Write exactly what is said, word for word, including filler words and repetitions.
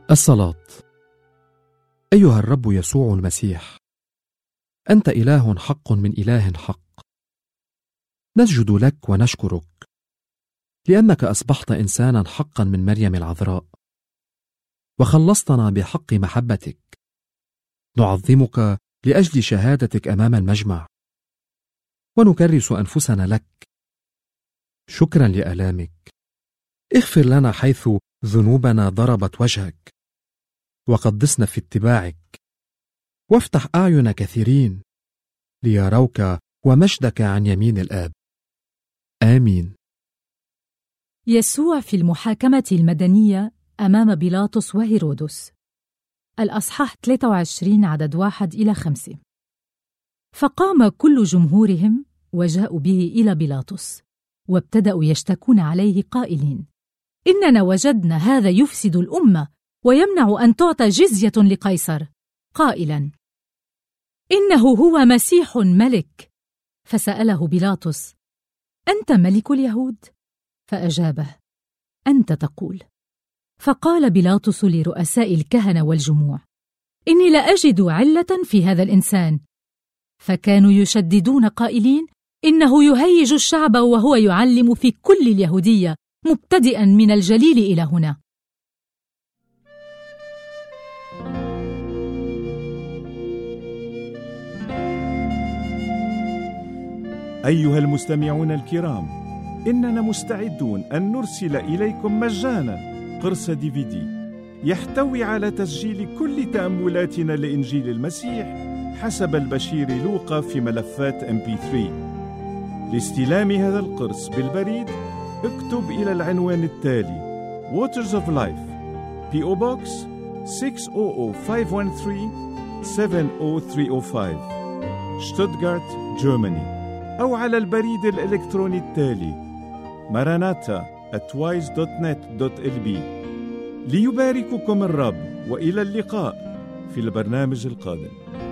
الصلاة. أيها الرب يسوع المسيح، أنت إله حق من إله حق. نسجد لك ونشكرك لأنك أصبحت إنسانا حقا من مريم العذراء وخلصتنا بحق محبتك. نعظمك لأجل شهادتك أمام المجمع ونكرس أنفسنا لك شكرا لآلامك. اغفر لنا حيث ذنوبنا ضربت وجهك، وقدسنا في اتباعك، وافتح أعين كثيرين ليروك ومجدك عن يمين الآب. آمين. يسوع في المحاكمة المدنية أمام بيلاطس وهيرودس. الأصحاح ثلاثة وعشرين عدد واحد إلى خمسة. فقام كل جمهورهم وجاءوا به إلى بيلاطس، وابتدأوا يشتكون عليه قائلين: إننا وجدنا هذا يفسد الأمة ويمنع أن تعطى جزية لقيصر، قائلا: إنه هو مسيح ملك. فسأله بيلاطس: أنت ملك اليهود؟ فأجابه: أنت تقول. فقال بيلاطس لرؤساء الكهنة والجموع: إني لا أجد علة في هذا الإنسان. فكانوا يشددون قائلين: إنه يهيج الشعب وهو يعلم في كل اليهودية مبتدئا من الجليل إلى هنا. أيها المستمعون الكرام، إننا مستعدون أن نرسل إليكم مجانا قرص دي في دي يحتوي على تسجيل كل تأملاتنا لإنجيل المسيح حسب البشير لوقا في ملفات إم بي ثلاثة. لاستلام هذا القرص بالبريد اكتب إلى العنوان التالي: Waters of Life، بي أو Box ستة صفر صفر خمسة واحد ثلاثة سبعة صفر ثلاثة صفر خمسة، شتوتغارت، جيرماني. أو على البريد الإلكتروني التالي: ماراناتا آت وايز دوت نت دوت إل بي. ليبارككم الرب، وإلى اللقاء في البرنامج القادم.